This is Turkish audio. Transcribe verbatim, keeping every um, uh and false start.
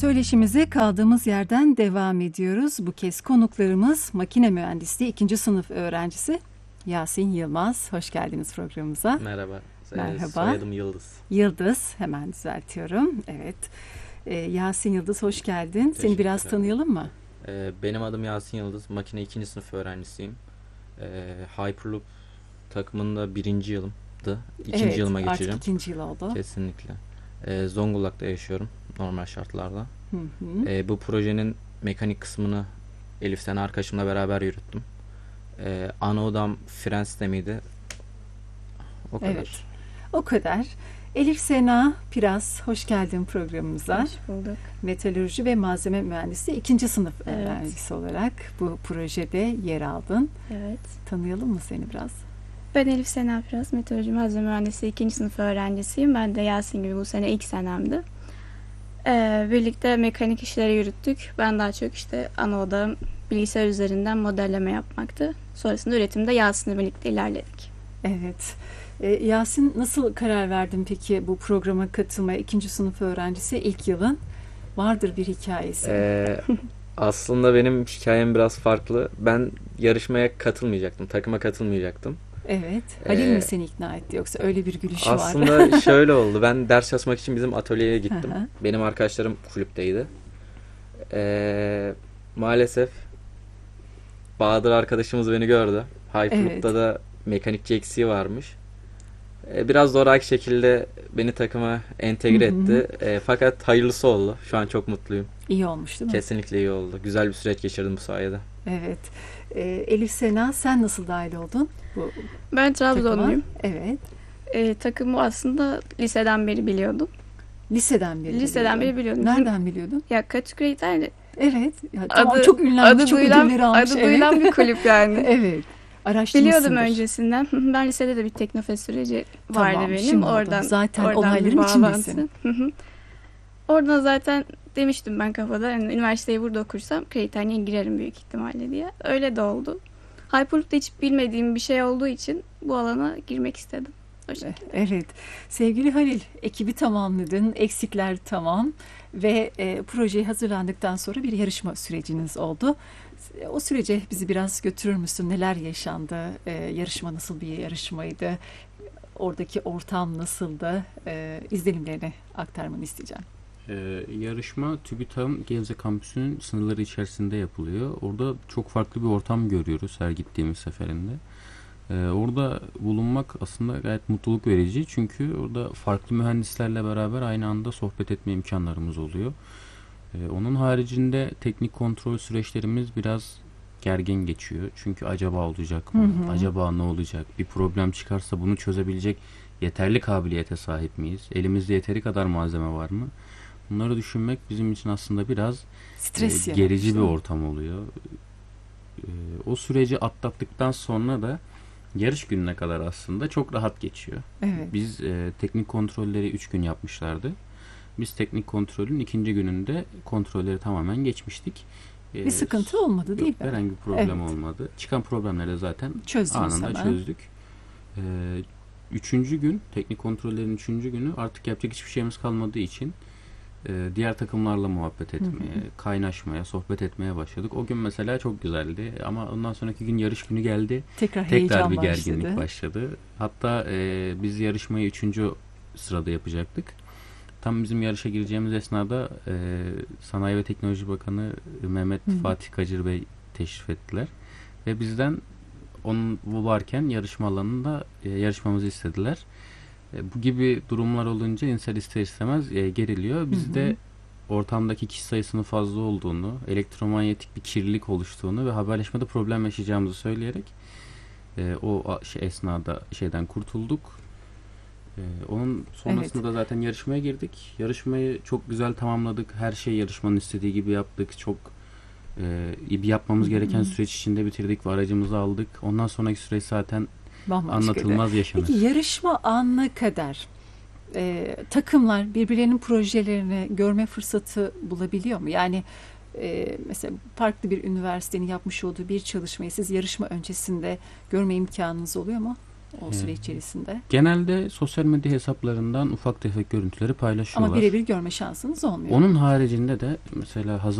Söyleşimize kaldığımız yerden devam ediyoruz. Bu kez konuklarımız makine mühendisliği ikinci sınıf öğrencisi Yasin Yılmaz. Hoş geldiniz programımıza. Merhaba. Merhaba. Soyadım Yıldız. Yıldız, hemen düzeltiyorum. Evet. Ee, Yasin Yıldız, hoş geldin. Seni biraz tanıyalım mı? Ee, benim adım Yasin Yıldız. Makine ikinci sınıf öğrencisiyim. Ee, Hyperloop takımında birinci yılımdı. İkinci evet, yılıma geçeceğim. Artık ikinci yıl oldu. Kesinlikle. Ee, Zonguldak'ta yaşıyorum normal şartlarda. Hı hı. Ee, bu projenin mekanik kısmını Elif Sena arkadaşımla beraber yürüttüm. Ee, ana odam fren sistemiydi. O kadar. Evet, o kadar. Elif Sena Piras, hoş geldin programımıza. Hoş bulduk. Metalürji ve malzeme mühendisi ikinci sınıf Evet. öğrencisi olarak bu projede yer aldın. Evet. Tanıyalım mı seni biraz? Ben Elif Sena Piras, meteoroloji malzeme mühendisi ikinci sınıf öğrencisiyim. Ben de Yasin gibi bu sene ilk senemdi. Ee, birlikte mekanik işleri yürüttük. Ben daha çok işte ana odam bilgisayar üzerinden modelleme yapmaktı. Sonrasında üretimde Yasin'le birlikte ilerledik. Evet. Ee, Yasin, nasıl karar verdin peki bu programa katılmaya? İkinci sınıf öğrencisi, ilk yılın. Vardır bir hikayesi. Ee, aslında benim hikayem biraz farklı. Ben yarışmaya katılmayacaktım. Takıma katılmayacaktım. Evet. Halil Ee, mi seni ikna etti, yoksa öyle bir gülüşü var? Aslında şöyle oldu. Ben ders çalışmak için bizim atölyeye gittim. Hı hı. Benim arkadaşlarım kulüpteydi. Ee, maalesef Bahadır arkadaşımız beni gördü. Hyperloop'ta Evet. da mekanikçi eksiği varmış. Ee, biraz zoraki şekilde beni takıma entegre Hı hı. etti. Ee, fakat hayırlısı oldu. Şu an çok mutluyum. İyi olmuş değil mi? Kesinlikle iyi oldu. Güzel bir süreç geçirdim bu sayede. Evet. Ee, Elif Sena, sen nasıl dahil oldun bu Ben takıma? Trabzonluyum. Evet. Ee, takımı aslında liseden beri biliyordum. Liseden beri Liseden biliyordun. beri biliyordum. Nereden biliyordun? Ya Kaçık Reiter Evet. Ya, tamam, adı, çok ünlenmiş, adı çok duyulan, ödüller almış. adı Evet. duyulan bir kulüp yani. Evet. Araştırmışsındır. Biliyordum öncesinden. Ben lisede de bir Teknofest süreci vardı Tamam, benim. şimdi oldu. Oradan Zaten oradan olayların bir içindesin. bağlantı. Hı hı. Oradan zaten demiştim ben kafada. Yani üniversiteyi burada okursam Kırıkhane'ye girerim büyük ihtimalle diye. Öyle de oldu. Hyperloop'ta hiç bilmediğim bir şey olduğu için bu alana girmek istedim. O şekilde. Evet. Sevgili Halil, ekibi tamamladın, eksikler tamam ve e, projeye hazırlandıktan sonra bir yarışma süreciniz oldu. O sürece bizi biraz götürür müsün? Neler yaşandı? E, yarışma nasıl bir yarışmaydı? Oradaki ortam nasıldı? E, izlenimlerini aktarmanı isteyeceğim. Ee, yarışma TÜBİTAK'ın Gebze kampüsünün sınırları içerisinde yapılıyor. Orada çok farklı bir ortam görüyoruz her gittiğimiz seferinde. Ee, orada bulunmak aslında gayet mutluluk verici. Çünkü orada farklı mühendislerle beraber aynı anda sohbet etme imkanlarımız oluyor. Ee, onun haricinde teknik kontrol süreçlerimiz biraz gergin geçiyor. Çünkü acaba olacak mı? Hı hı. Acaba ne olacak? Bir problem çıkarsa bunu çözebilecek yeterli kabiliyete sahip miyiz? Elimizde yeteri kadar malzeme var mı? Bunları düşünmek bizim için aslında biraz Stres e, yaratmış, gerici bir değil mi? ortam oluyor. E, o süreci atlattıktan sonra da yarış gününe kadar aslında çok rahat geçiyor. Evet. Biz e, teknik kontrolleri üç gün yapmışlardı. Biz teknik kontrolün ikinci gününde kontrolleri tamamen geçmiştik. E, Bir sıkıntı olmadı değil yok, mi? herhangi bir problem Evet. olmadı. Çıkan problemleri de zaten Çözdünüz anında hemen. çözdük. E, üçüncü gün, teknik kontrollerin üçüncü günü artık yapacak hiçbir şeyimiz kalmadığı için e, diğer takımlarla muhabbet etmeye, Hı hı. kaynaşmaya, sohbet etmeye başladık. O gün mesela çok güzeldi ama ondan sonraki gün yarış günü geldi. Tekrar, Tekrar heyecan bir başladı. gerginlik başladı. Hatta e, biz yarışmayı üçüncü sırada yapacaktık. Tam bizim yarışa gireceğimiz esnada e, Sanayi ve Teknoloji Bakanı Mehmet Hı hı. Fatih Kacır Bey teşrif ettiler. Ve bizden onun bu varken yarışma alanında e, yarışmamızı istediler. E, bu gibi durumlar olunca insan ister istemez e, geriliyor. Biz Hı hı. de ortamdaki kişi sayısının fazla olduğunu, elektromanyetik bir kirlilik oluştuğunu ve haberleşmede problem yaşayacağımızı söyleyerek e, o a- şey, esnada şeyden kurtulduk. E, onun sonrasında da zaten yarışmaya girdik. Yarışmayı çok güzel tamamladık. Her şey yarışmanın istediği gibi yaptık. Çok e, bir yapmamız gereken Hı hı. süreç içinde bitirdik ve aracımızı aldık. Ondan sonraki süreç zaten Bambaşkaydı. anlatılmaz yaşanır. Peki yarışma anına kadar e, takımlar birbirlerinin projelerini görme fırsatı bulabiliyor mu? Yani e, mesela farklı bir üniversitenin yapmış olduğu bir çalışmayı siz yarışma öncesinde görme imkanınız oluyor mu? o Evet. süre içerisinde. Genelde sosyal medya hesaplarından ufak tefek görüntüleri paylaşıyorlar. Ama birebir görme şansınız olmuyor. Onun haricinde de mesela hazır